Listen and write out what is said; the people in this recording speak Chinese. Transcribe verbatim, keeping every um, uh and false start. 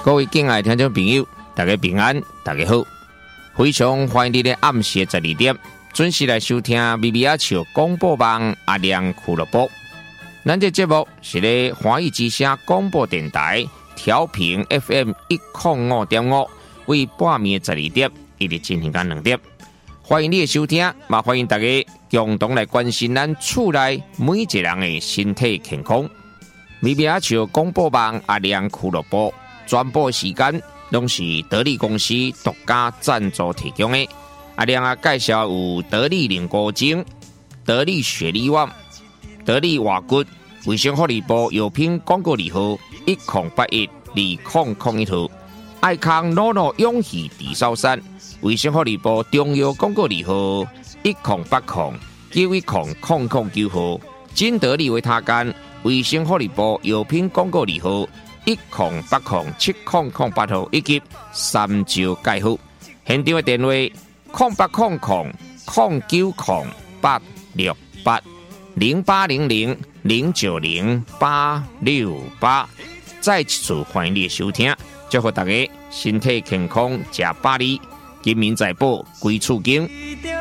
各位敬爱的听众朋友，大家平安，大家好，非常欢迎你在暗时十二点准时来收听咪咪仔笑广播网阿亮俱乐部。咱这节目是咧华语之声广播电台调频 F M 一零五点五，为半暝十二点一直进行到两点。欢迎你的收听，也欢迎大家共同来关心咱厝内每一个人的身体健康。咪咪仔笑广播网阿亮俱乐部转播时间拢是得力公司独家赞助提供的。阿亮啊，介绍有得力灵骨精、得力雪力旺、得力瓦骨、卫生福利部药品广告字号一零八一二零零一号，爱康诺诺永续地烧山，卫生福利部中药广告字号一零八零九一零零零九号，金得力维他干，卫生福利部药品广告字号一零八零七零零八号，以及三招介护。现场的电话零八零零零九零八六八零八零零零九零八六八。再次欢迎你的收听，祝福大家身体健康，吃百里，金民财宝归厝经。